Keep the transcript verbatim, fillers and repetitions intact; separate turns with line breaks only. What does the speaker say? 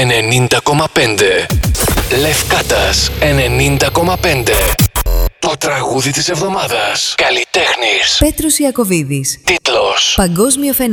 ενενήντα κόμμα πέντε. Λευκάτας ενενήντα κόμμα πέντε. Το τραγούδι της εβδομάδας. Καλλιτέχνης
Πέτρος Ιακωβίδης.
Τίτλος:
Παγκόσμιο φαινόμενο.